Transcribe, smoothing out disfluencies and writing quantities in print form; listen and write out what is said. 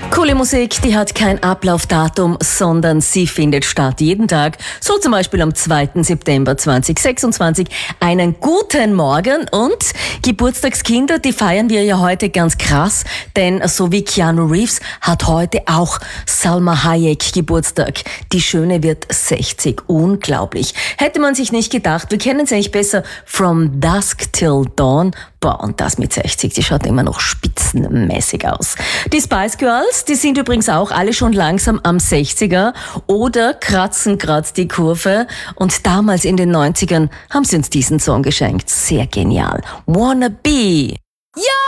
Coole Musik, die hat kein Ablaufdatum, sondern sie findet statt jeden Tag. So zum Beispiel am 2. September 2026. Einen guten Morgen und Geburtstagskinder, die feiern wir ja heute ganz krass, denn so wie Keanu Reeves hat heute auch Salma Hayek Geburtstag. Die Schöne wird 60. Unglaublich. Hätte man sich nicht gedacht. Wir kennen sie eigentlich besser From Dusk Till Dawn. Boah, und das mit 60, die schaut immer noch spitzenmäßig aus. Die Spice Girls, die sind übrigens auch alle schon langsam am 60er oder kratzen grad die Kurve. Und damals in den 90ern haben sie uns diesen Song geschenkt. Sehr genial. Wanna Be. Ja!